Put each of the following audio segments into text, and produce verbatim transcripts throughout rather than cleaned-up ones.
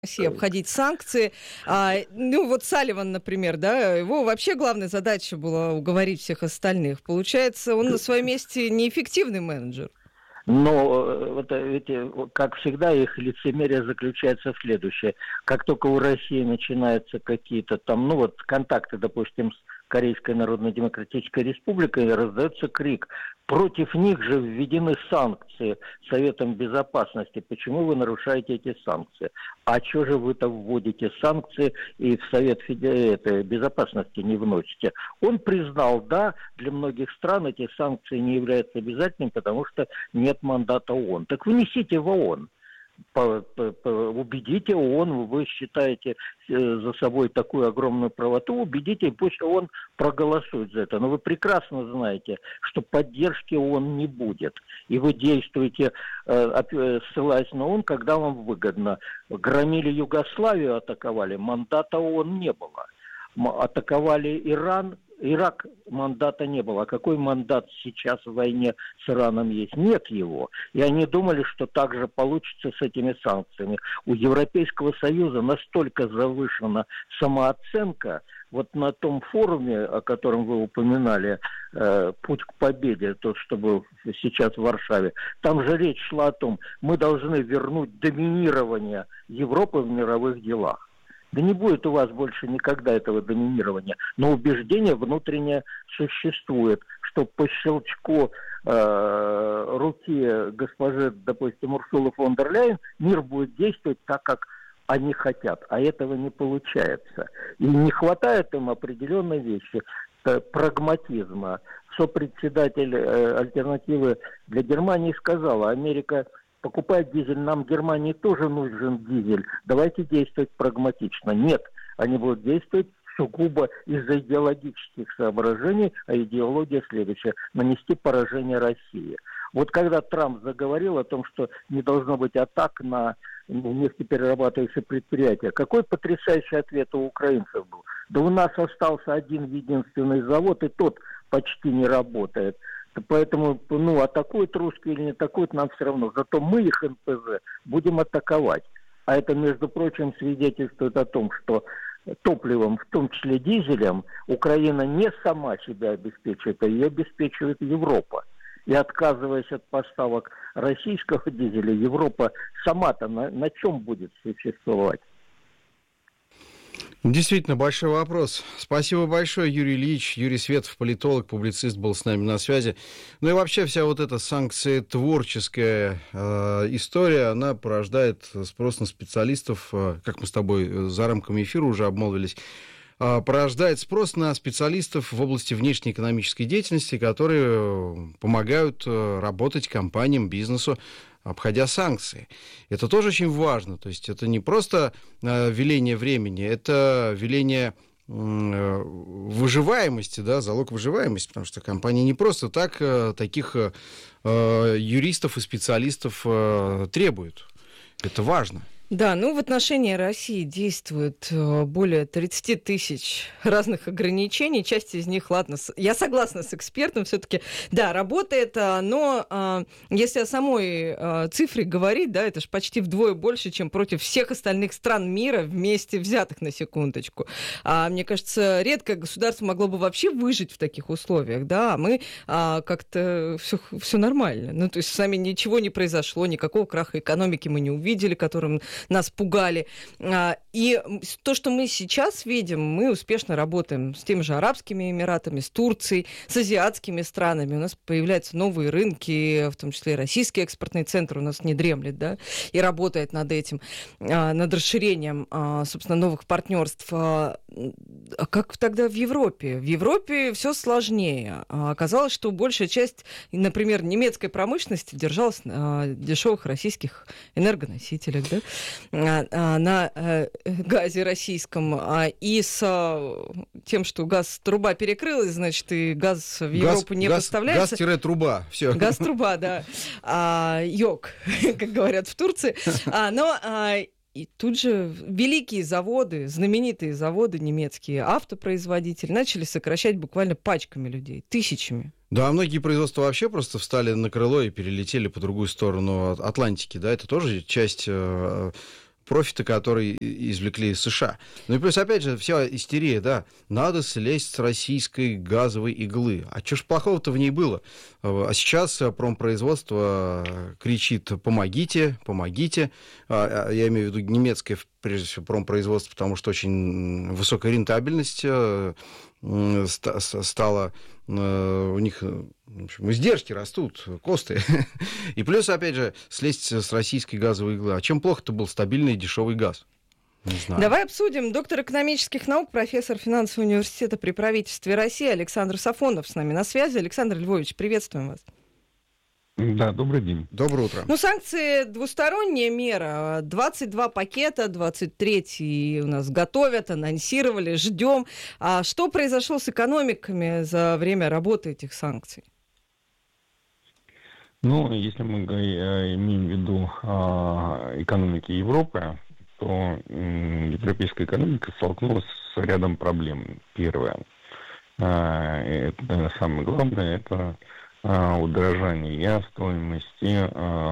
России обходить санкции. А, ну, вот Салливан, например, да, его вообще главная задача была уговорить всех остальных. Получается, он на своем месте неэффективный менеджер. Но вот эти, как всегда, их лицемерие заключается в следующее. Как только у России начинаются какие-то там, ну вот, контакты, допустим, с Корейской Народно-Демократической Республикой, раздается крик. Против них же введены санкции Советом Безопасности. Почему вы нарушаете эти санкции? А что же вы-то вводите санкции и в Совет Федер... Безопасности не вносите? Он признал, да, для многих стран эти санкции не являются обязательными, потому что нет мандата ООН. Так внесите в ООН. По, по, по, убедите ООН, вы считаете э, за собой такую огромную правоту, убедите, пусть ООН проголосует за это. Но вы прекрасно знаете, что поддержки ООН не будет. И вы действуете, э, ссылаясь на ООН, когда вам выгодно. Громили Югославию, атаковали, мандата ООН не было. Атаковали Иран, Ирак, мандата не было. А какой мандат сейчас в войне с Ираном есть? Нет его. И они думали, что так же получится с этими санкциями. У Европейского Союза настолько завышена самооценка. Вот на том форуме, о котором вы упоминали, э, «Путь к победе», тот, что был сейчас в Варшаве, там же речь шла о том, мы должны вернуть доминирование Европы в мировых делах. Да не будет у вас больше никогда этого доминирования. Но убеждение внутреннее существует, что по щелчку э, руки госпожи, допустим, Урсулы фон дер Ляйен, мир будет действовать так, как они хотят. А этого не получается. И не хватает им определенной вещи, э, прагматизма. Сопредседатель э, альтернативы для Германии сказала, Америка покупает дизель, нам Германии тоже нужен дизель, давайте действовать прагматично. Нет, они будут действовать сугубо из-за идеологических соображений, а идеология следующая – нанести поражение России. Вот когда Трамп заговорил о том, что не должно быть атак на нефтеперерабатывающие предприятия, какой потрясающий ответ у украинцев был. Да у нас остался один единственный завод, и тот почти не работает. Поэтому, ну, атакуют русские или не атакуют, нам все равно. Зато мы их эн пэ зэ будем атаковать. А это, между прочим, свидетельствует о том, что топливом, в том числе дизелем, Украина не сама себя обеспечивает, а ее обеспечивает Европа. И отказываясь от поставок российского дизеля, Европа сама-то на, на чем будет существовать? Действительно, большой вопрос. Спасибо большое, Юрий Ильич. Юрий Светов, политолог, публицист, был с нами на связи. Ну и вообще вся вот эта санкциотворческая э, история, она порождает спрос на специалистов, э, как мы с тобой за рамками эфира уже обмолвились, э, порождает спрос на специалистов в области внешнеэкономической деятельности, которые помогают э, работать компаниям, бизнесу, обходя санкции. Это тоже очень важно. То есть это не просто э, веление времени, это веление э, выживаемости, да, залог выживаемости, потому что компания не просто так э, таких э, юристов и специалистов э, требует. Это важно. Да, ну в отношении России действует более тридцать тысяч разных ограничений. Часть из них, ладно, я согласна с экспертом, все-таки, да, работает, но если о самой цифре говорить, да, это же почти вдвое больше, чем против всех остальных стран мира вместе взятых, на секундочку. А, мне кажется, редкое государство могло бы вообще выжить в таких условиях, да, а мы а, как-то все, все нормально. Ну, то есть с нами ничего не произошло, никакого краха экономики мы не увидели, которым нас пугали. И то, что мы сейчас видим, мы успешно работаем с теми же Арабскими Эмиратами, с Турцией, с азиатскими странами. У нас появляются новые рынки, в том числе и российский экспортный центр у нас не дремлет, да, и работает над этим, над расширением, собственно, новых партнерств. А как тогда в Европе? В Европе все сложнее. Оказалось, что большая часть, например, немецкой промышленности держалась на дешевых российских энергоносителях, да, на газе российском, и с тем, что газ-труба перекрылась, значит, и газ в Европу газ, не газ, поставляется. Газ-труба, все. Газ-труба, да. А, йог, как говорят в Турции. А, но а, и тут же великие заводы, знаменитые заводы немецкие, автопроизводители, начали сокращать буквально пачками людей, тысячами. Да, многие производства вообще просто встали на крыло и перелетели по другую сторону Атлантики, да, это тоже часть профита, который извлекли США. Ну и плюс, опять же, вся истерия, да, надо слезть с российской газовой иглы. А что ж плохого-то в ней было? А сейчас промпроизводство кричит: помогите, помогите. Я имею в виду немецкое, прежде всего, промпроизводство, потому что очень высокая рентабельность стала, у них, в общем, издержки растут, косты. И плюс, опять же, слезть с российской газовой иглы. А чем плохо-то был стабильный и дешевый газ? Не знаю. Давай обсудим. Доктор экономических наук, профессор финансового университета при правительстве России Александр Сафонов с нами на связи. Александр Львович, приветствуем вас. Да, добрый день. Доброе утро. Ну, санкции — двусторонняя мера. двадцать два пакета, двадцать третий у нас готовят, анонсировали, ждем. А что произошло с экономиками за время работы этих санкций? Ну, если мы имеем в виду экономики Европы, то европейская экономика столкнулась с рядом проблем. Первое, это самое главное, это удорожание стоимости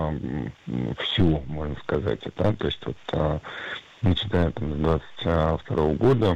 всего, можно сказать. Да? То есть вот начиная там, с двадцать второго года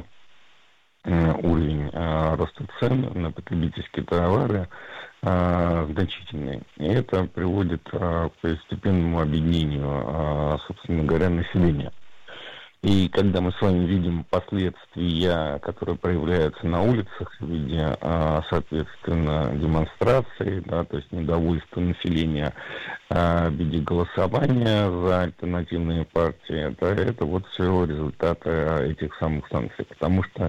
уровень роста цен на потребительские товары значительный. И это приводит к постепенному объединению, собственно говоря, населения. И когда мы с вами видим последствия, которые проявляются на улицах в виде, соответственно, демонстраций, да, то есть недовольства населения в виде голосования за альтернативные партии, да, это вот все результаты этих самых санкций. Потому что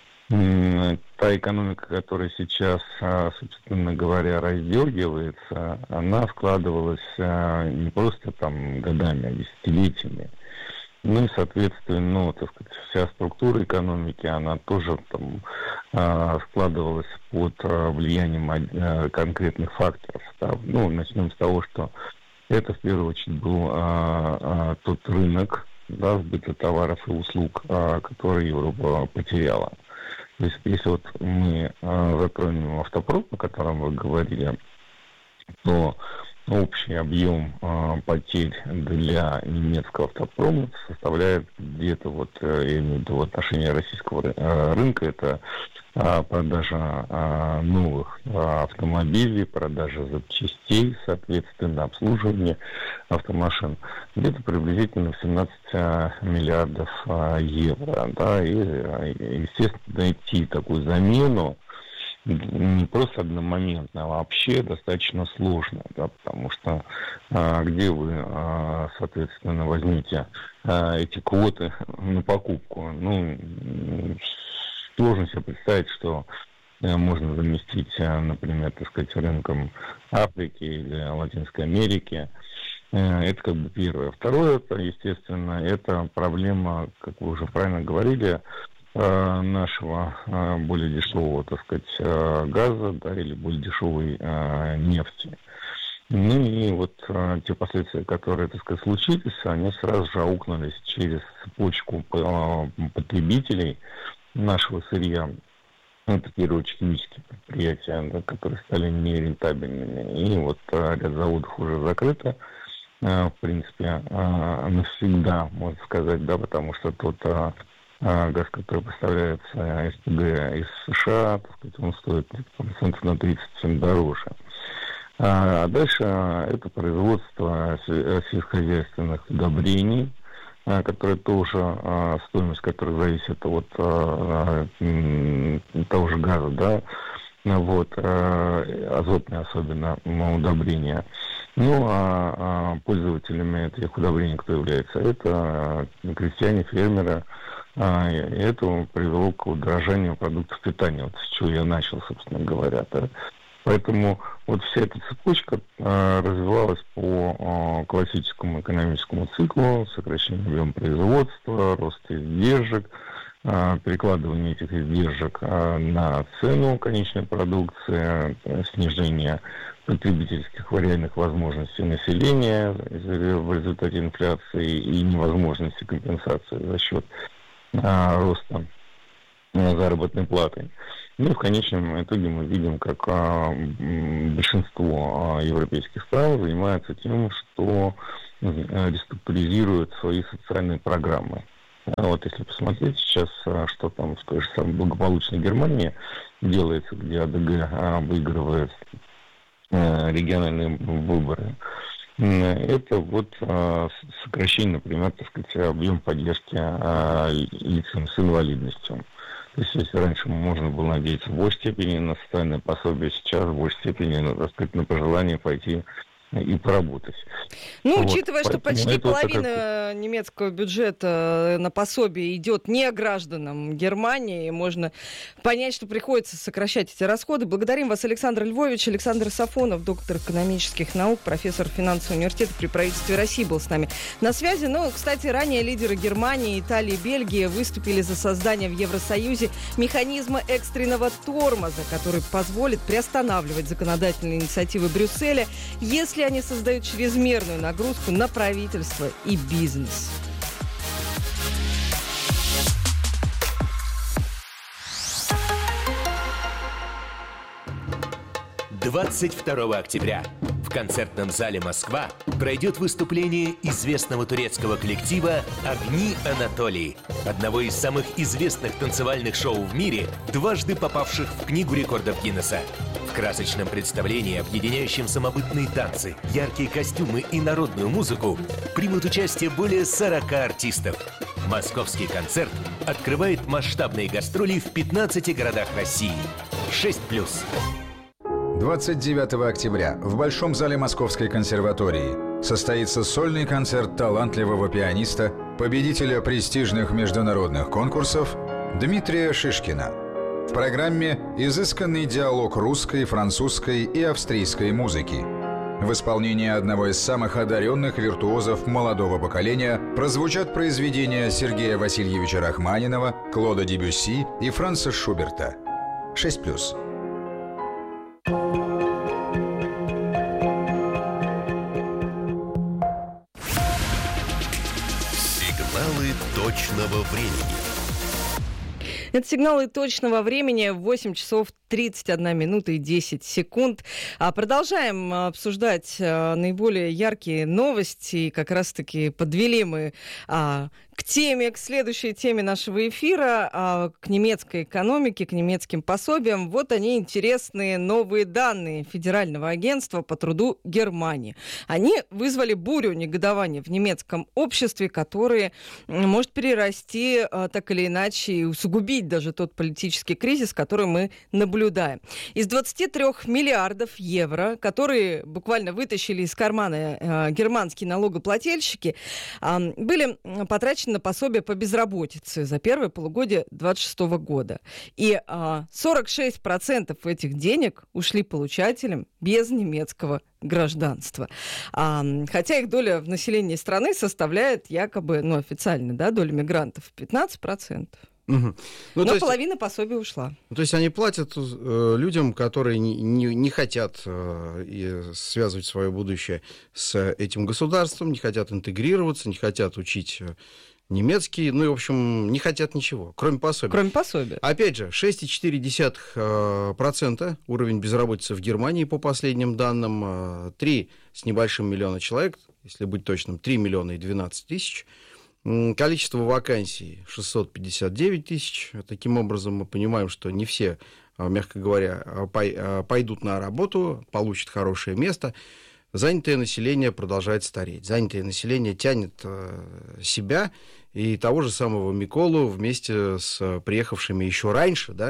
та экономика, которая сейчас, собственно говоря, раздергивается, она складывалась не просто там годами, а десятилетиями. Ну и, соответственно, ну, так сказать, вся структура экономики, она тоже там складывалась под влиянием конкретных факторов. Да. Ну, начнем с того, что это в первую очередь был тот рынок, да, сбыта товаров и услуг, который Европа потеряла. То есть, если вот мы затронем автопром, о котором вы говорили, то общий объем э, потерь для немецкого автопрома составляет где-то, вот, я имею в виду в отношении российского э, рынка, это э, продажа э, новых э, автомобилей, продажа запчастей, соответственно, обслуживание автомашин, где-то приблизительно семнадцать э, миллиардов э, евро. Да, и, естественно, найти такую замену не просто одномоментно, а вообще достаточно сложно, да, потому что а, где вы, а, соответственно, возьмете а, эти квоты на покупку, ну, сложно себе представить, что а, можно заместить, а, например, так сказать, рынком Африки или Латинской Америки. А, это как бы первое. Второе, это, естественно, это проблема, как вы уже правильно говорили, нашего более дешевого, так сказать, газа, да, или более дешевой нефти. Ну и вот те последствия, которые, так сказать, случились, они сразу же аукнулись через цепочку потребителей нашего сырья. Это, в первую очередь, химические предприятия, да, которые стали нерентабельными. И вот ряд заводов уже закрыто, в принципе, навсегда, можно сказать, да, потому что тот газ, который поставляется СПГ из США, так сказать, он стоит процентов на тридцать дороже. А дальше это производство сельскохозяйственных удобрений, которые тоже, стоимость которых зависит от того же газа, да, вот, азотные особенно удобрения. Ну, а пользователями этих удобрений кто является? Это крестьяне, фермеры. А, и это привело к удорожанию продуктов питания, вот с чего я начал, собственно говоря. Да. Поэтому вот вся эта цепочка а, развивалась по а, классическому экономическому циклу: сокращение объема производства, рост издержек, а, перекладывание этих издержек а, на цену конечной продукции, а, снижение потребительских реальных возможностей населения в результате инфляции и невозможности компенсации за счет роста заработной платой. Ну и в конечном итоге мы видим, как а, большинство а, европейских стран занимаются тем, что а, реструктуризируют свои социальные программы. А вот если посмотреть сейчас, а, что там в той же самой благополучной Германии делается, где АДГ а, выигрывает а, региональные выборы, это вот а, сокращение, например, так сказать, объем поддержки а, лицам с инвалидностью. То есть, если раньше можно было надеяться в большей степени на социальное пособие, сейчас в большей степени, ну, так сказать, на пожелание пойти и поработать. Ну, вот. учитывая, что Поэтому почти половина такая... немецкого бюджета на пособие идет не гражданам Германии, можно понять, что приходится сокращать эти расходы. Благодарим вас, Александр Львович. Александр Сафонов, доктор экономических наук, профессор финансового университета при правительстве России, был с нами на связи. Ну, кстати, ранее лидеры Германии, Италии и Бельгии выступили за создание в Евросоюзе механизма экстренного тормоза, который позволит приостанавливать законодательные инициативы Брюсселя, если они создают чрезмерную нагрузку на правительство и бизнес. двадцать второго октября в концертном зале «Москва» пройдет выступление известного турецкого коллектива «Огни Анатолии», одного из самых известных танцевальных шоу в мире, дважды попавших в Книгу рекордов Гиннесса. В красочном представлении, объединяющем самобытные танцы, яркие костюмы и народную музыку, примут участие более сорока артистов. Московский концерт открывает масштабные гастроли в пятнадцати городах России. шесть плюс. двадцать девятого октября в Большом зале Московской консерватории состоится сольный концерт талантливого пианиста, победителя престижных международных конкурсов Дмитрия Шишкина. В программе изысканный диалог русской, французской и австрийской музыки. В исполнении одного из самых одаренных виртуозов молодого поколения прозвучат произведения Сергея Васильевича Рахманинова, Клода Дебюсси и Франца Шуберта. шесть плюс. Сигналы точного времени. Это сигналы точного времени. восемь часов тридцать одна минута и десять секунд. Продолжаем обсуждать наиболее яркие новости. Как раз-таки подвели мы а, к теме, к следующей теме нашего эфира, а, к немецкой экономике, к немецким пособиям. Вот они, интересные новые данные Федерального агентства по труду Германии. Они вызвали бурю негодования в немецком обществе, которое может перерасти а, так или иначе и усугубить даже тот политический кризис, который мы наблюдаем. Из двадцати трёх миллиардов евро, которые буквально вытащили из кармана э, германские налогоплательщики, э, были потрачены на пособие по безработице за первое полугодие двадцать шестого года. И э, сорок шесть процентов этих денег ушли получателям без немецкого гражданства. А, хотя их доля в населении страны составляет якобы, ну, официально, да, доля мигрантов пятнадцать процентов. Угу. Ну, Но есть, половина пособия ушла. То есть они платят э, людям, которые не, не, не хотят э, и связывать свое будущее с этим государством, не хотят интегрироваться, не хотят учить немецкий, ну и, в общем, не хотят ничего, кроме пособия. Кроме пособия. Опять же, шесть целых четыре десятых процента уровень безработицы в Германии, по последним данным, три с небольшим миллиона человек, если быть точным, три миллиона и двенадцать тысяч. Количество вакансий шестьсот пятьдесят девять тысяч. Таким образом, мы понимаем, что не все, мягко говоря, пойдут на работу, получат хорошее место. Занятое население продолжает стареть. Занятое население тянет себя и того же самого Миколу вместе с приехавшими еще раньше, да,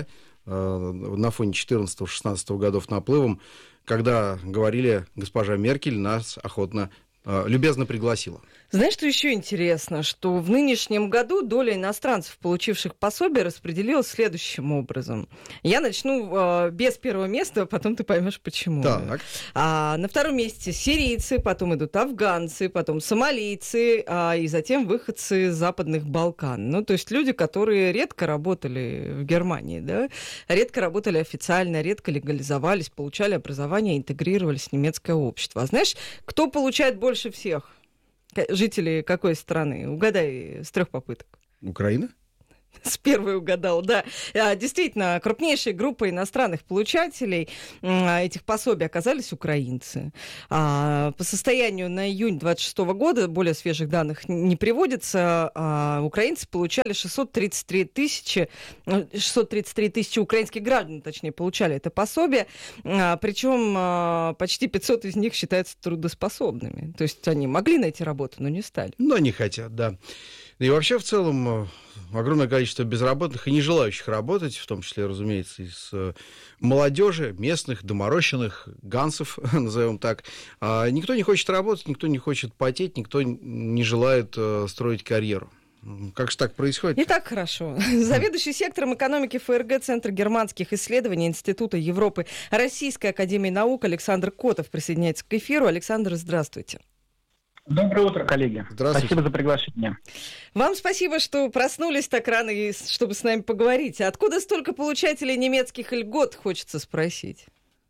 на фоне четырнадцатого-шестнадцатого годов наплывом, когда говорили, госпожа Меркель нас охотно, любезно пригласила. Знаешь, что еще интересно? Что в нынешнем году доля иностранцев, получивших пособие, распределилась следующим образом. Я начну э, без первого места, потом ты поймешь, почему. Так. А, на втором месте сирийцы, потом идут афганцы, потом сомалийцы, а, и затем выходцы из Западных Балкан. Ну, то есть люди, которые редко работали в Германии, да? Редко работали официально, редко легализовались, получали образование, интегрировались в немецкое общество. А знаешь, кто получает больше всех? Жители какой страны? Угадай с трех попыток. Украина? С первой угадал, да. Действительно, крупнейшей группой иностранных получателей этих пособий оказались украинцы. По состоянию на июнь двадцать шестого года, более свежих данных не приводится, украинцы получали шестьсот тридцать три тысячи, шестьсот тридцать три тысячи украинских граждан, точнее, получали это пособие, причем почти пятьсот из них считаются трудоспособными. То есть они могли найти работу, но не стали. Но не хотят, да. И вообще, в целом, огромное количество безработных и не желающих работать, в том числе, разумеется, из молодежи, местных, доморощенных, гансов, назовем так. А никто не хочет работать, никто не хочет потеть, никто не желает строить карьеру. Как же так происходит? Не так хорошо. Заведующий сектором экономики ФРГ Центра германских исследований Института Европы Российской академии наук Александр Котов присоединяется к эфиру. Александр, здравствуйте. Доброе утро, коллеги. Здравствуйте. Спасибо за приглашение. Вам спасибо, что проснулись так рано, чтобы с нами поговорить. Откуда столько получателей немецких льгот, хочется спросить?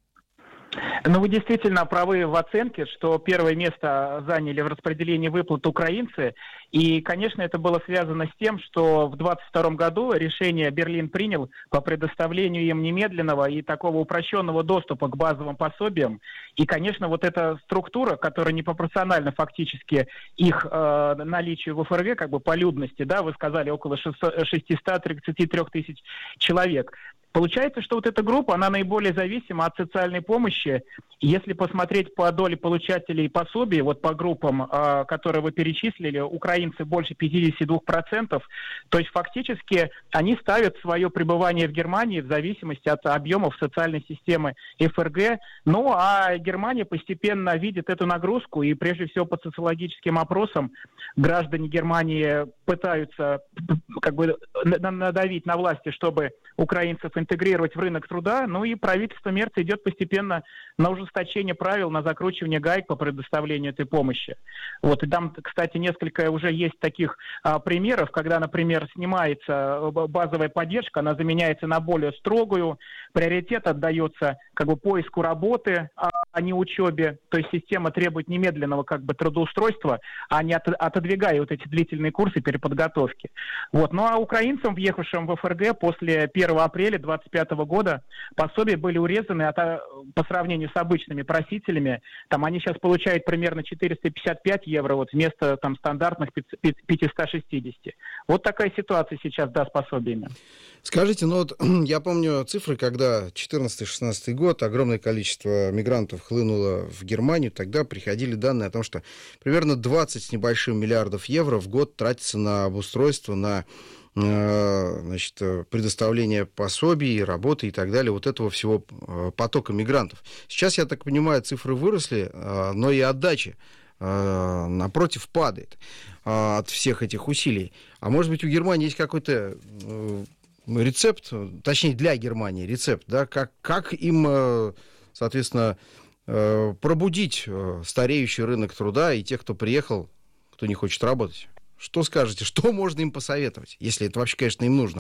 Ну, вы действительно правы в оценке, что первое место заняли в распределении выплат украинцы. И, конечно, это было связано с тем, что в двадцать втором году решение Берлин принял по предоставлению им немедленного и такого упрощенного доступа к базовым пособиям. И, конечно, вот эта структура, которая непропорциональна фактически их э, наличию в ФРГ, как бы по людности, да, вы сказали, около шестьсот тридцать три тысяч человек. Получается, что вот эта группа, она наиболее зависима от социальной помощи. Если посмотреть по доле получателей пособий, вот по группам, э, которые вы перечислили, украинцы больше пятьдесят два процента, то есть фактически они ставят свое пребывание в Германии в зависимости от объемов социальной системы ФРГ. Ну, а Германия постепенно видит эту нагрузку, и прежде всего по социологическим опросам граждане Германии пытаются как бы надавить на власти, чтобы украинцев интегрировать в рынок труда, ну и правительство Мерца идет постепенно на ужесточение правил, на закручивание гаек по предоставлению этой помощи. Вот, и там, кстати, несколько уже есть таких а, примеров, когда, например, снимается базовая поддержка, она заменяется на более строгую, приоритет отдается как бы поиску работы, а, а не учебе, то есть система требует немедленного как бы трудоустройства, а не от, отодвигая вот эти длительные курсы переподготовки. Вот. Ну а украинцам, въехавшим в ФРГ после первого апреля двадцать пятого года, пособия были урезаны от, по сравнению с обычными просителями. Там они сейчас получают примерно четыреста пятьдесят пять евро вот, вместо там, стандартных пятьсот шестьдесят. Вот такая ситуация сейчас, да, с пособиями. Скажите, ну вот я помню цифры, когда четырнадцатый-шестнадцатый год огромное количество мигрантов хлынуло в Германию, тогда приходили данные о том, что примерно двадцать с небольшим миллиардов евро в год тратится на обустройство, на значит, предоставление пособий, работы и так далее, вот этого всего потока мигрантов. Сейчас, я так понимаю, цифры выросли, но и отдача, напротив, падает от всех этих усилий. А может быть, у Германии есть какой-то рецепт, точнее, для Германии рецепт, да, как, как им, соответственно, пробудить стареющий рынок труда и тех, кто приехал, кто не хочет работать? Что скажете, что можно им посоветовать, если это вообще, конечно, им нужно?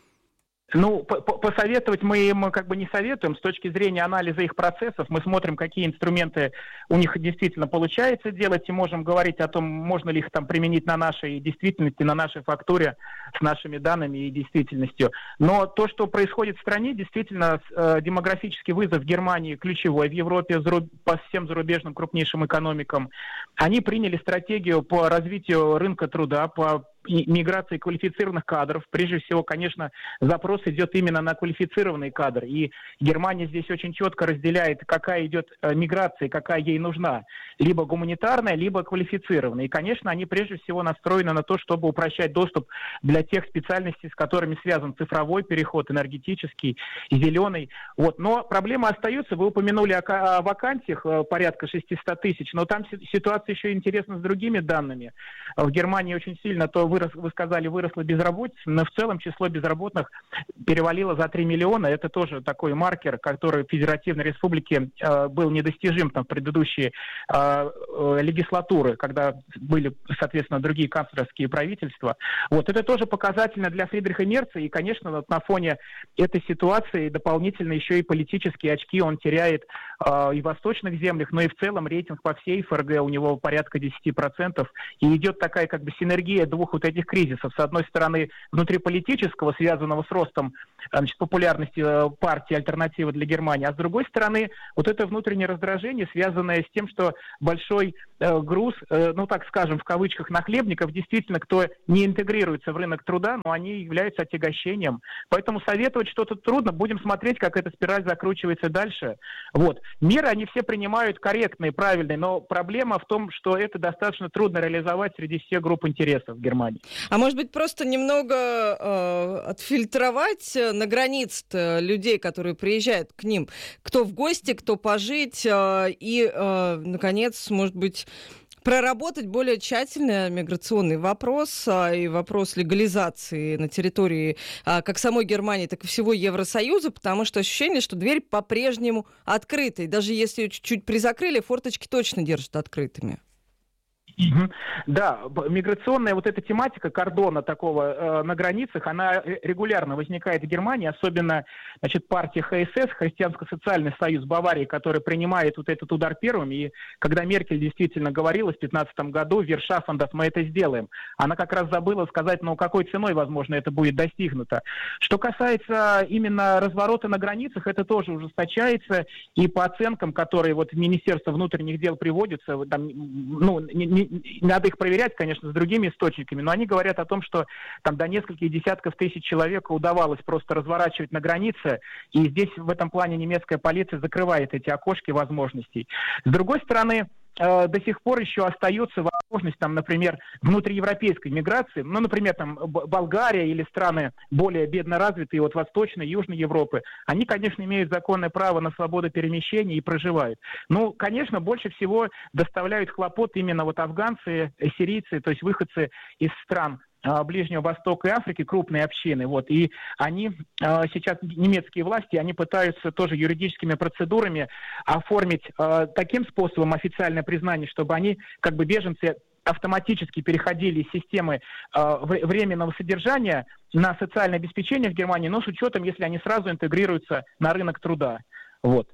Ну, посоветовать мы им как бы не советуем. С точки зрения анализа их процессов мы смотрим, какие инструменты у них действительно получается делать, и можем говорить о том, можно ли их там применить на нашей действительности, на нашей фактуре, с нашими данными и действительностью. Но то, что происходит в стране, действительно э, демографический вызов в Германии ключевой, в Европе, по всем зарубежным крупнейшим экономикам. Они приняли стратегию по развитию рынка труда, по миграции квалифицированных кадров. Прежде всего, конечно, запрос идет именно на квалифицированные кадры. И Германия здесь очень четко разделяет, какая идет миграция, какая ей нужна. Либо гуманитарная, либо квалифицированная. И, конечно, они прежде всего настроены на то, чтобы упрощать доступ для тех специальностей, с которыми связан цифровой переход, энергетический, зеленый. Вот. Но проблема остается. Вы упомянули о вакансиях порядка шестьсот тысяч, но там ситуация еще интересна с другими данными. В Германии очень сильно то вырос, вы сказали, выросла безработица, но в целом число безработных перевалило за три миллиона. Это тоже такой маркер, который в Федеративной Республике э, был недостижим там, в предыдущие э, э, легислатуры, когда были, соответственно, другие канцлерские правительства. Вот. Это тоже показательно для Фридриха Мерца, и, конечно, вот на фоне этой ситуации дополнительно еще и политические очки он теряет э, и в восточных землях, но и в целом рейтинг по всей ФРГ у него порядка десять процентов, и идет такая как бы синергия двух вот этих кризисов. С одной стороны, внутриполитического, связанного с ростом, значит, популярности партии «Альтернатива для Германии», а с другой стороны, вот это внутреннее раздражение, связанное с тем, что большой э, груз, э, ну так скажем, в кавычках, нахлебников, действительно, кто не интегрируется в рынок труда, но они являются отягощением. Поэтому советовать что-то трудно. Будем смотреть, как эта спираль закручивается дальше. Вот. Меры они все принимают корректные, правильные, но проблема в том, что это достаточно трудно реализовать среди всех групп интересов в Германии. А может быть, просто немного э, отфильтровать на границе людей, которые приезжают к ним, кто в гости, кто пожить, э, и, э, наконец, может быть, проработать более тщательно миграционный вопрос а, и вопрос легализации на территории а, как самой Германии, так и всего Евросоюза, потому что ощущение, что дверь по-прежнему открыта. И даже если ее чуть-чуть призакрыли, форточки точно держат открытыми. Да, миграционная вот эта тематика кордона такого э, на границах, она регулярно возникает в Германии, особенно, значит, партия ха эс эс, Христианско-социальный союз Баварии, который принимает вот этот удар первым, и когда Меркель действительно говорила в две тысячи пятнадцатом году, «Вершафендов, мы это сделаем», она как раз забыла сказать, ну, какой ценой, возможно, это будет достигнуто. Что касается именно разворота на границах, это тоже ужесточается, и по оценкам, которые вот Министерство внутренних дел приводится, там, ну, не, не надо их проверять, конечно, с другими источниками, но они говорят о том, что там до нескольких десятков тысяч человек удавалось просто разворачивать на границе, и здесь в этом плане немецкая полиция закрывает эти окошки возможностей. С другой стороны, до сих пор еще остается возможность, там, например, внутриевропейской миграции, ну, например, там, Болгария или страны более бедно развитые от Восточной и Южной Европы, они, конечно, имеют законное право на свободу перемещения и проживают. Ну, конечно, больше всего доставляют хлопот именно вот афганцы, сирийцы, то есть выходцы из стран Ближнего Востока и Африки, крупные общины, вот, и они э, сейчас, немецкие власти, они пытаются тоже юридическими процедурами оформить э, таким способом официальное признание, чтобы они, как бы, беженцы автоматически переходили из системы э, временного содержания на социальное обеспечение в Германии, но с учетом, если они сразу интегрируются на рынок труда, вот.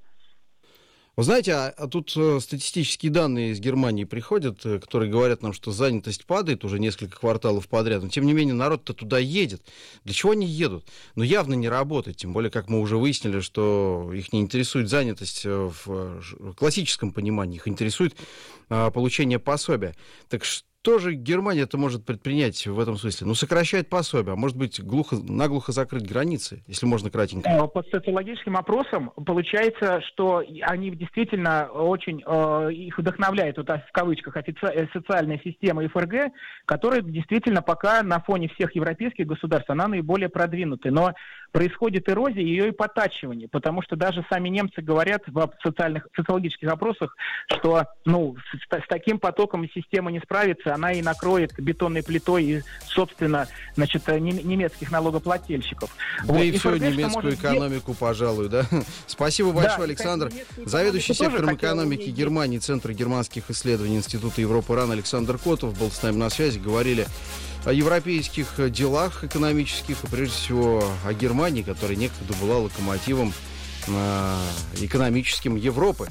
Вы знаете, а, а тут э, статистические данные из Германии приходят, э, которые говорят нам, что занятость падает уже несколько кварталов подряд, но тем не менее народ-то туда едет. Для чего они едут? Ну, явно не работать, тем более, как мы уже выяснили, что их не интересует занятость в, в классическом понимании, их интересует э, получение пособия. Так что Что же Германия-то может предпринять в этом смысле? Ну, сокращать пособие, а может быть, глухо, наглухо закрыть границы, если можно кратенько. По социологическим опросам получается, что они действительно очень, э, их вдохновляет, вот, в кавычках, офици- социальная система эф эр гэ, которая действительно пока на фоне всех европейских государств, она наиболее продвинутая. Но происходит эрозия ее и подтачивание, потому что даже сами немцы говорят в социальных, социологических опросах, что, ну, с, с таким потоком система не справится, она и накроет бетонной плитой и, собственно, значит, немецких налогоплательщиков. Да вот. и, и всю немецкую экономику, делать... пожалуй, да? Спасибо большое, да, Александр. Заведующий сектором экономики Германии, Центра германских исследований Института Европы РАН Александр Котов был с нами на связи. Говорили о европейских делах экономических, и прежде всего о Германии, которая некогда была локомотивом э, экономическим Европы.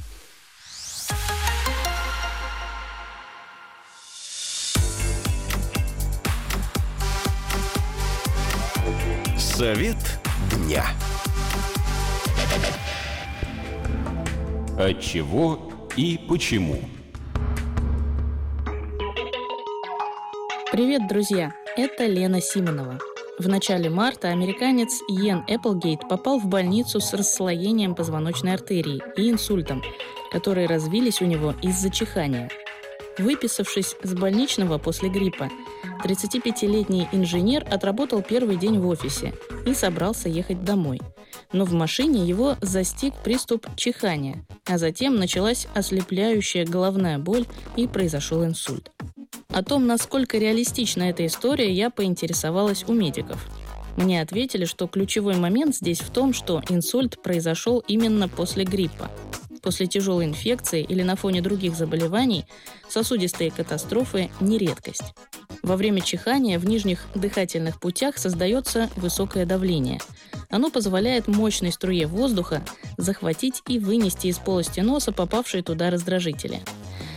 Совет дня. От чего и почему? Привет, друзья! Это Лена Симонова. В начале марта американец Йен Эпплгейт попал в больницу с расслоением позвоночной артерии и инсультом, которые развились у него из-за чихания. Выписавшись с больничного после гриппа, тридцатипятилетний инженер отработал первый день в офисе и собрался ехать домой. Но в машине его застиг приступ чихания, а затем началась ослепляющая головная боль и произошел инсульт. О том, насколько реалистична эта история, я поинтересовалась у медиков. Мне ответили, что ключевой момент здесь в том, что инсульт произошел именно после гриппа. После тяжелой инфекции или на фоне других заболеваний сосудистые катастрофы – не редкость. Во время чихания в нижних дыхательных путях создается высокое давление. Оно позволяет мощной струе воздуха захватить и вынести из полости носа попавшие туда раздражители.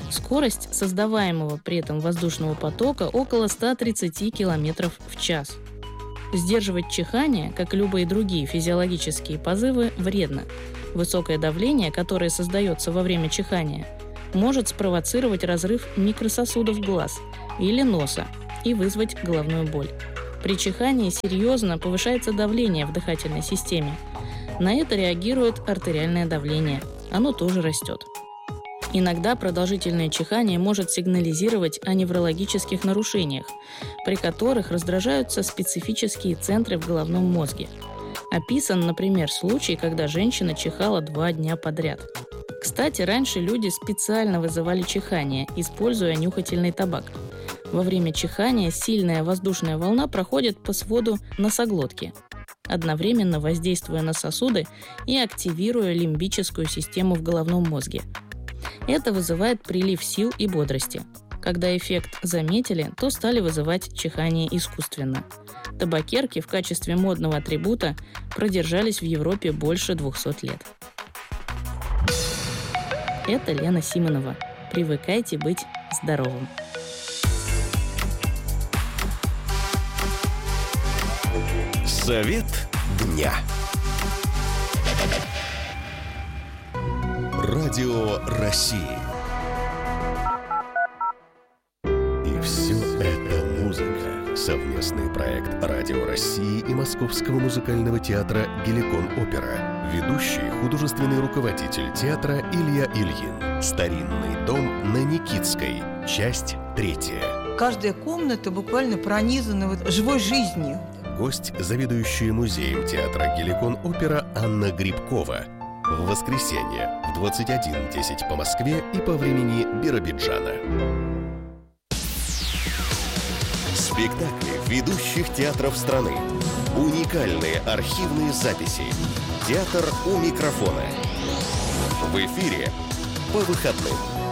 Скорость создаваемого при этом воздушного потока около сто тридцать километров в час. Сдерживать чихание, как и любые другие физиологические позывы, вредно. Высокое давление, которое создается во время чихания, может спровоцировать разрыв микрососудов глаз или носа и вызвать головную боль. При чихании серьезно повышается давление в дыхательной системе. На это реагирует артериальное давление. Оно тоже растет. Иногда продолжительное чихание может сигнализировать о неврологических нарушениях, при которых раздражаются специфические центры в головном мозге. Описан, например, случай, когда женщина чихала два дня подряд. Кстати, раньше люди специально вызывали чихание, используя нюхательный табак. Во время чихания сильная воздушная волна проходит по своду носоглотки, одновременно воздействуя на сосуды и активируя лимбическую систему в головном мозге. Это вызывает прилив сил и бодрости. Когда эффект заметили, то стали вызывать чихание искусственно. Табакерки в качестве модного атрибута продержались в Европе больше двухсот лет. Это Лена Симонова. Привыкайте быть здоровым. Совет дня. Радио России. И все это музыка. Совместный проект Радио России и Московского музыкального театра «Геликон-опера». Ведущий художественный руководитель театра Илья Ильин. Старинный дом на Никитской. Часть третья. Каждая комната буквально пронизана вот живой жизнью. Гость, заведующая музеем театра «Геликон-опера» Анна Грибкова. В воскресенье в двадцать один десять по Москве и по времени Биробиджана. Спектакли ведущих театров страны. Уникальные архивные записи. Театр у микрофона. В эфире по выходным.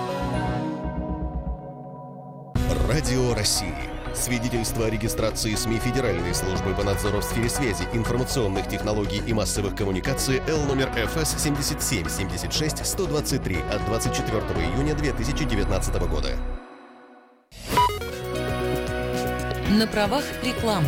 Радио России. Свидетельство о регистрации СМИ Федеральной службы по надзору в сфере связи, информационных технологий и массовых коммуникаций Л номер Ф С семьдесят семь семьдесят шесть сто двадцать три от двадцать четвёртого июня две тысячи девятнадцатого года. На правах рекламы.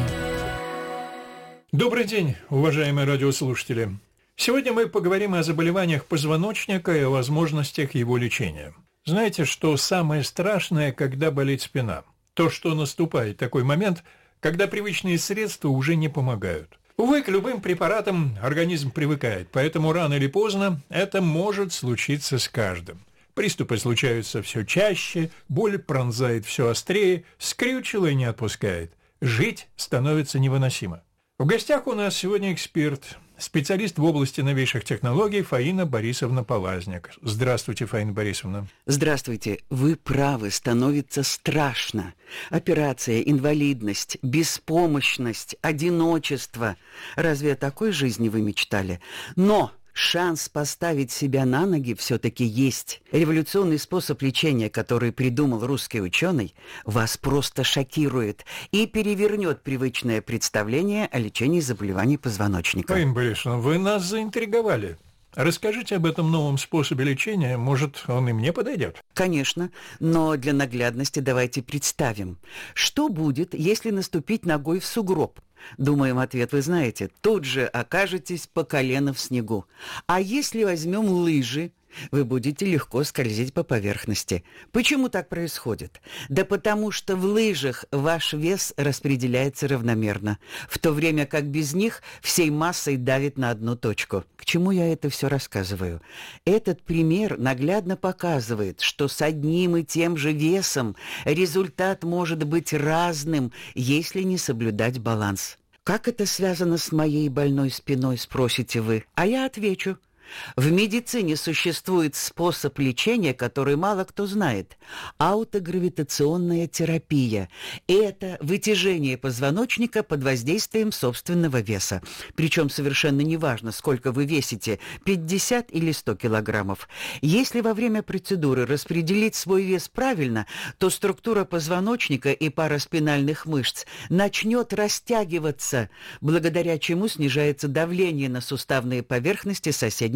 Добрый день, уважаемые радиослушатели. Сегодня мы поговорим о заболеваниях позвоночника и о возможностях его лечения. Знаете, что самое страшное, когда болит спина? То, что наступает такой момент, когда привычные средства уже не помогают. Увы, к любым препаратам организм привыкает, поэтому рано или поздно это может случиться с каждым. Приступы случаются все чаще, боль пронзает все острее, скрючило и не отпускает. Жить становится невыносимо. В гостях у нас сегодня эксперт, специалист в области новейших технологий Фаина Борисовна Полазняк. Здравствуйте, Фаина Борисовна. Здравствуйте. Вы правы, становится страшно. Операция, инвалидность, беспомощность, одиночество. Разве о такой жизни вы мечтали? Но шанс поставить себя на ноги все-таки есть. Революционный способ лечения, который придумал русский ученый, вас просто шокирует и перевернет привычное представление о лечении заболеваний позвоночника. Фаина Борисовна, вы нас заинтриговали. Расскажите об этом новом способе лечения, может, он и мне подойдет? Конечно, но для наглядности давайте представим, что будет, если наступить ногой в сугроб. Думаем, ответ вы знаете. Тут же окажетесь по колено в снегу. А если возьмем лыжи, вы будете легко скользить по поверхности. Почему так происходит? Да потому что в лыжах ваш вес распределяется равномерно, в то время как без них всей массой давит на одну точку. К чему я это все рассказываю? Этот пример наглядно показывает, что с одним и тем же весом результат может быть разным, если не соблюдать баланс. Как это связано с моей больной спиной, спросите вы? А я отвечу. В медицине существует способ лечения, который мало кто знает – аутогравитационная терапия. Это вытяжение позвоночника под воздействием собственного веса. Причем совершенно неважно, сколько вы весите – пятьдесят или сто килограммов. Если во время процедуры распределить свой вес правильно, то структура позвоночника и пара спинальных мышц начнет растягиваться, благодаря чему снижается давление на суставные поверхности соседних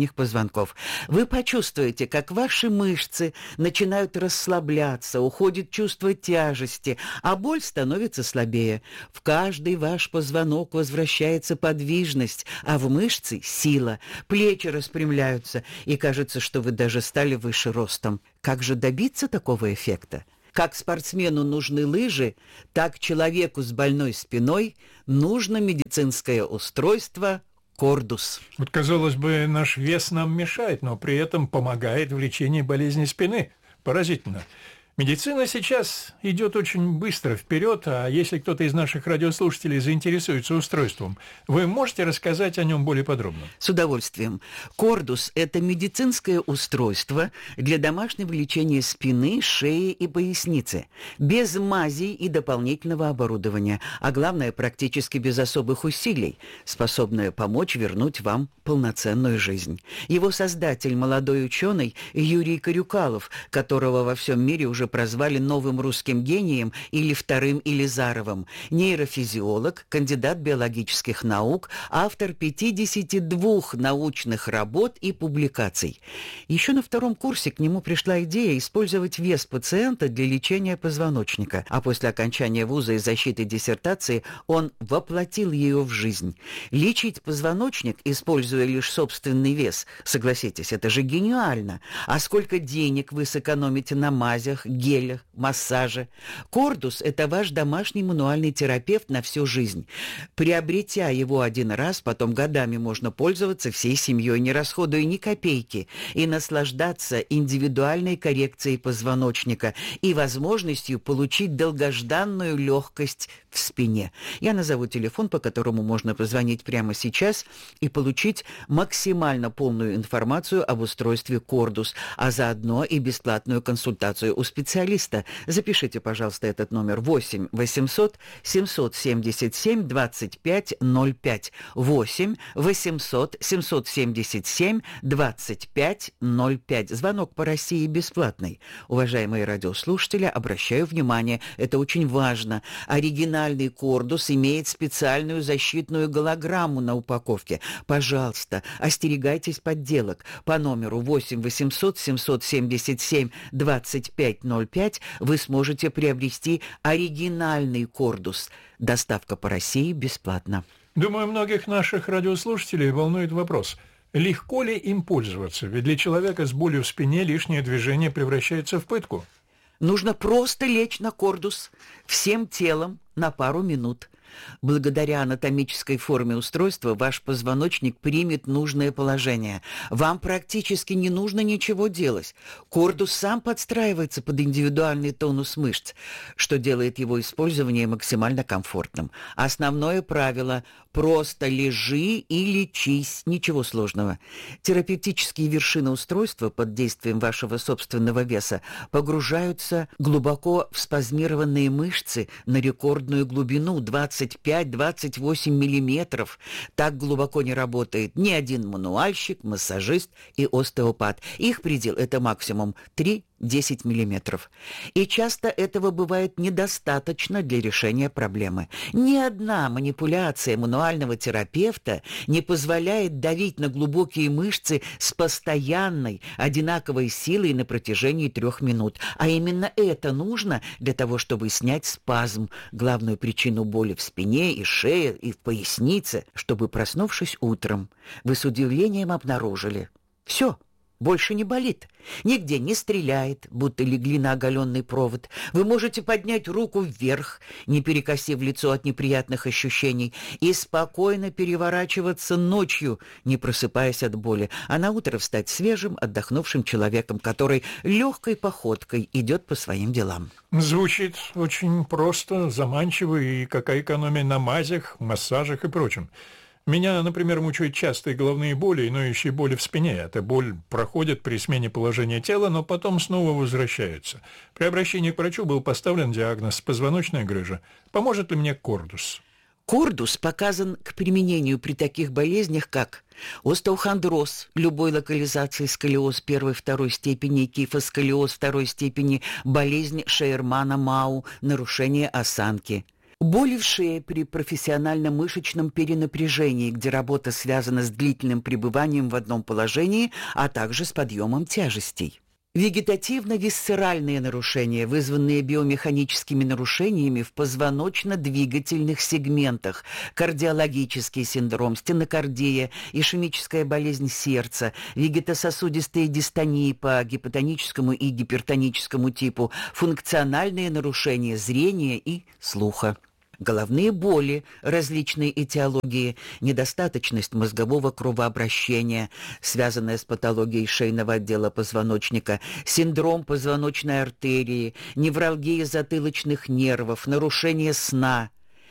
передних позвонков. Вы почувствуете, как ваши мышцы начинают расслабляться, уходит чувство тяжести, а боль становится слабее. В каждый ваш позвонок возвращается подвижность, а в мышцы – сила. Плечи распрямляются, и кажется, что вы даже стали выше ростом. Как же добиться такого эффекта? Как спортсмену нужны лыжи, так человеку с больной спиной нужно медицинское устройство «Кордус». Вот, казалось бы, наш вес нам мешает, но при этом помогает в лечении болезни спины. Поразительно. Медицина сейчас идет очень быстро вперед, а если кто-то из наших радиослушателей заинтересуется устройством, вы можете рассказать о нем более подробно? С удовольствием. Кордус – это медицинское устройство для домашнего лечения спины, шеи и поясницы, без мазей и дополнительного оборудования, а главное, практически без особых усилий, способное помочь вернуть вам полноценную жизнь. Его создатель – молодой ученый Юрий Карюкалов, которого во всем мире уже прозвали новым русским гением или вторым Илизаровым, нейрофизиолог, кандидат биологических наук, автор пятидесяти двух научных работ и публикаций. Еще на втором курсе к нему пришла идея использовать вес пациента для лечения позвоночника, а после окончания вуза и защиты диссертации он воплотил ее в жизнь. Лечить позвоночник, используя лишь собственный вес, согласитесь, это же гениально. А сколько денег вы сэкономите на мазях, гелях, массаже? Кордус – это ваш домашний мануальный терапевт на всю жизнь. Приобретя его один раз, потом годами можно пользоваться всей семьей, не расходуя ни копейки, и наслаждаться индивидуальной коррекцией позвоночника и возможностью получить долгожданную легкость в спине. Я назову телефон, по которому можно позвонить прямо сейчас и получить максимально полную информацию об устройстве Кордус, а заодно и бесплатную консультацию у специалиста. Запишите, пожалуйста, этот номер: восемь восемьсот семьсот семьдесят семь двадцать пять ноль пять. восемь восемьсот семьсот семьдесят семь двадцать пять ноль пять. Звонок по России бесплатный. Уважаемые радиослушатели, обращаю внимание, это очень важно. Оригинальный Кордус имеет специальную защитную голограмму на упаковке. Пожалуйста, остерегайтесь подделок. По номеру восемь восемьсот семьсот семьдесят семь двадцать пять ноль пять вы сможете приобрести оригинальный Кордус. Доставка по России бесплатна. Думаю, многих наших радиослушателей волнует вопрос: легко ли им пользоваться? Ведь для человека с болью в спине лишнее движение превращается в пытку. Нужно просто лечь на Кордус всем телом на пару минут. Благодаря анатомической форме устройства ваш позвоночник примет нужное положение. Вам практически не нужно ничего делать. Кордус сам подстраивается под индивидуальный тонус мышц, что делает его использование максимально комфортным. Основное правило – просто лежи и лечись, ничего сложного. Терапевтические вершины устройства под действием вашего собственного веса погружаются глубоко в спазмированные мышцы на рекордную глубину двадцать пять - двадцать восемь миллиметров. Так глубоко не работает ни один мануальщик, массажист и остеопат. Их предел – это максимум три - десять миллиметров. И часто этого бывает недостаточно для решения проблемы. Ни одна манипуляция мануального терапевта не позволяет давить на глубокие мышцы с постоянной, одинаковой силой на протяжении трех минут. А именно это нужно для того, чтобы снять спазм, главную причину боли в спине и шее, и в пояснице, чтобы, проснувшись утром, вы с удивлением обнаружили: все, больше не болит. Нигде не стреляет, будто легли на оголенный провод. Вы можете поднять руку вверх, не перекосив лицо от неприятных ощущений, и спокойно переворачиваться ночью, не просыпаясь от боли, а на утро встать свежим, отдохнувшим человеком, который легкой походкой идет по своим делам. Звучит очень просто, заманчиво, и какая экономия на мазях, массажах и прочем. Меня, например, мучают частые головные боли и ноющие боли в спине. Эта боль проходит при смене положения тела, но потом снова возвращается. При обращении к врачу был поставлен диагноз позвоночная грыжа. Поможет ли мне Кордус? Кордус показан к применению при таких болезнях, как остеохондроз любой локализации, сколиоз первой-второй степени, кифосколиоз второй степени, болезнь Шейермана-Мау, нарушение осанки, Боли в шее при профессиональном мышечном перенапряжении, где работа связана с длительным пребыванием в одном положении, а также с подъемом тяжестей. Вегетативно-висцеральные нарушения, вызванные биомеханическими нарушениями в позвоночно-двигательных сегментах, кардиологический синдром, стенокардия, ишемическая болезнь сердца, вегетососудистые дистонии по гипотоническому и гипертоническому типу, функциональные нарушения зрения и слуха. Головные боли различной этиологии, недостаточность мозгового кровообращения, связанная с патологией шейного отдела позвоночника, синдром позвоночной артерии, невралгия затылочных нервов, нарушение сна.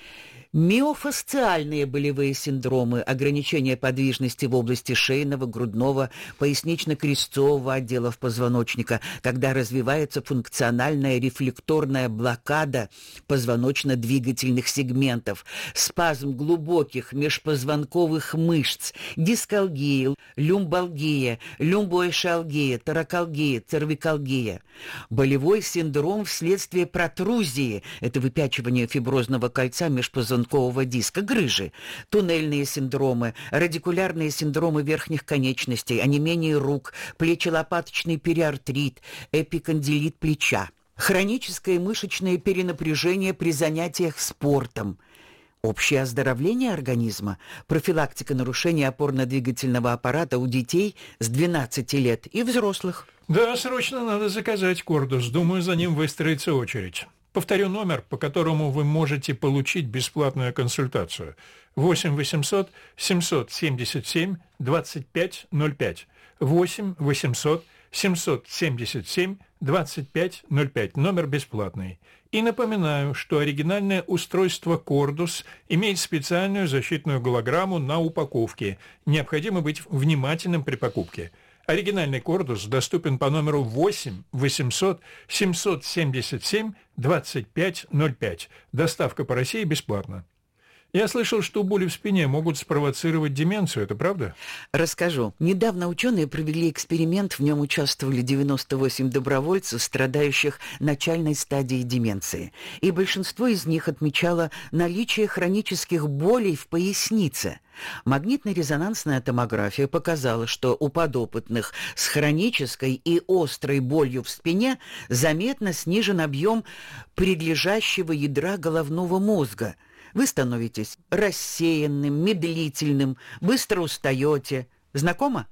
Миофасциальные болевые синдромы, ограничение подвижности в области шейного, грудного, пояснично-крестцового отделов позвоночника, когда развивается функциональная рефлекторная блокада позвоночно-двигательных сегментов, спазм глубоких межпозвонковых мышц, дискалгия, люмбалгия, люмбоэшалгия, торакалгия, цервикалгия. Болевой синдром вследствие протрузии, это выпячивание фиброзного кольца межпозвонкового диска, грыжи, туннельные синдромы, радикулярные синдромы верхних конечностей, онемение рук, плечелопаточный периартрит, эпикондилит плеча, хроническое мышечное перенапряжение при занятиях спортом, общее оздоровление организма, профилактика нарушений опорно-двигательного аппарата у детей с двенадцати лет и взрослых. Да, срочно надо заказать Кордус. Думаю, за ним выстроится очередь. Повторю номер, по которому вы можете получить бесплатную консультацию. восемь восемьсот семьсот семьдесят семь двадцать пять ноль пять. восемь восемьсот семьсот семьдесят семь двадцать пять ноль пять. Номер бесплатный. И напоминаю, что оригинальное устройство Кордус имеет специальную защитную голограмму на упаковке. Необходимо быть внимательным при покупке. Оригинальный Кордус доступен по номеру восемь восемьсот семьсот семьдесят семь двадцать пять ноль пять. Доставка по России бесплатна. Я слышал, что боли в спине могут спровоцировать деменцию, это правда? Расскажу. Недавно ученые провели эксперимент, в нем участвовали девяносто восемь добровольцев, страдающих начальной стадией деменции. И большинство из них отмечало наличие хронических болей в пояснице. Магнитно-резонансная томография показала, что у подопытных с хронической и острой болью в спине заметно снижен объем предлежащего ядра головного мозга. Вы становитесь рассеянным, медлительным, быстро устаете. Знакомо?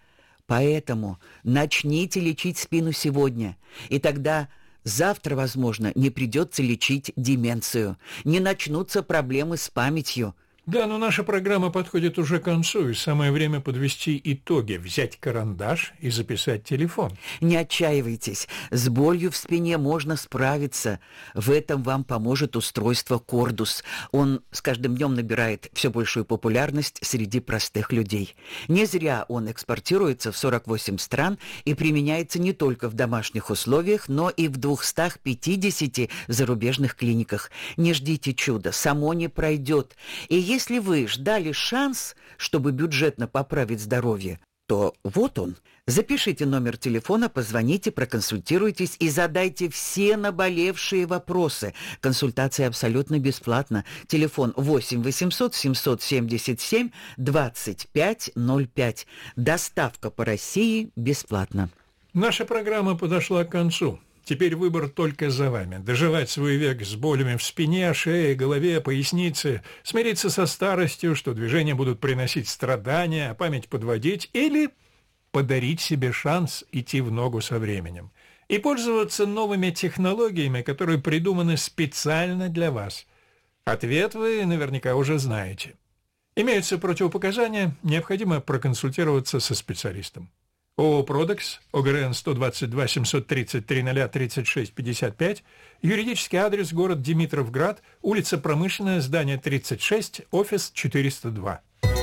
Поэтому начните лечить спину сегодня, и тогда завтра, возможно, не придется лечить деменцию, не начнутся проблемы с памятью. Да, но наша программа подходит уже к концу, и самое время подвести итоги, взять карандаш и записать телефон. Не отчаивайтесь, с болью в спине можно справиться. В этом вам поможет устройство Кордус. Он с каждым днем набирает все большую популярность среди простых людей. Не зря он экспортируется в сорок восемь стран и применяется не только в домашних условиях, но и в двухстах пятидесяти зарубежных клиниках. Не ждите чуда, само не пройдет. И если Если вы ждали шанс, чтобы бюджетно поправить здоровье, то вот он. Запишите номер телефона, позвоните, проконсультируйтесь и задайте все наболевшие вопросы. Консультация абсолютно бесплатна. Телефон восемь восемьсот семьсот семьдесят семь двадцать пять ноль пять. Доставка по России бесплатна. Наша программа подошла к концу. Теперь выбор только за вами. Доживать свой век с болями в спине, шее, голове, пояснице, смириться со старостью, что движения будут приносить страдания, а память подводить, или подарить себе шанс идти в ногу со временем и пользоваться новыми технологиями, которые придуманы специально для вас. Ответ вы наверняка уже знаете. Имеются противопоказания, необходимо проконсультироваться со специалистом. ООО «Продекс», ОГРН сто двадцать два семьсот тридцать три ноль тридцать шесть пятьдесят пять, юридический адрес город Димитровград, улица Промышленная, здание тридцать шесть, офис четыреста два.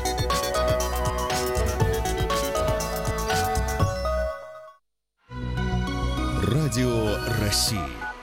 Радио России.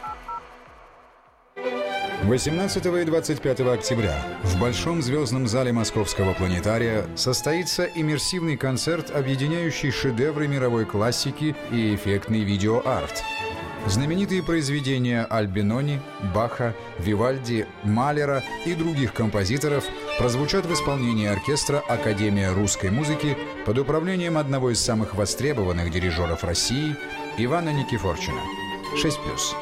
восемнадцатого и двадцать пятого октября в Большом звездном зале Московского планетария состоится иммерсивный концерт, объединяющий шедевры мировой классики и эффектный видеоарт. Знаменитые произведения Альбинони, Баха, Вивальди, Малера и других композиторов прозвучат в исполнении оркестра «Академия русской музыки» под управлением одного из самых востребованных дирижеров России Ивана Никифорчина. шесть плюс.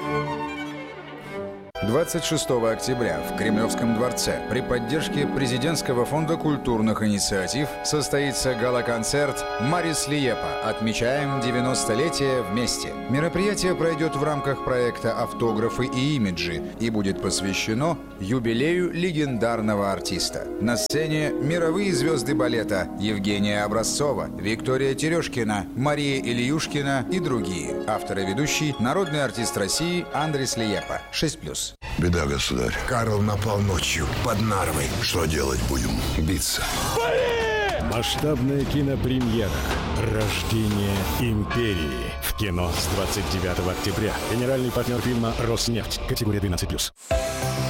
двадцать шестого октября в Кремлевском дворце при поддержке Президентского фонда культурных инициатив состоится гала-концерт «Марис Лиепа. Отмечаем девяностолетие вместе». Мероприятие пройдет в рамках проекта «Автографы и имиджи» и будет посвящено юбилею легендарного артиста. На сцене мировые звезды балета Евгения Образцова, Виктория Терешкина, Мария Ильюшкина и другие. Автор и ведущий – народный артист России Андрис Лиепа. шесть плюс. Беда, государь. Карл напал ночью под Нарвой. Что делать будем? Биться. Масштабная кинопремьера «Рождение империи» в кино с двадцать девятого октября. Генеральный партнер фильма «Роснефть». Категория двенадцать плюс.